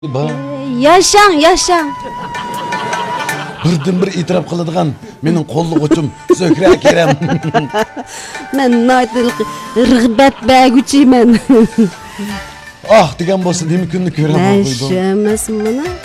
Yaşang. Birden bir itiraf qiladigan mening qo'lliq uchim Zökra Kerem. Men naytlik rag'bat bag'uchiman. Ah degan bo'lsa, nima kunni ko'raman qo'ydim. Nashamas mana.